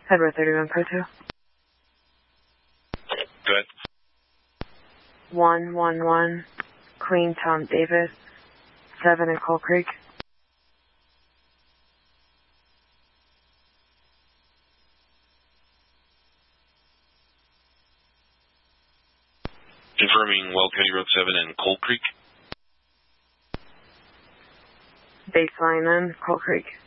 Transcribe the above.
Edward 3142. Good. 111 Queen Tom Davis, 7 in Coal Creek. Confirming Well County Road 7 in Coal Creek. Baseline in Coal Creek.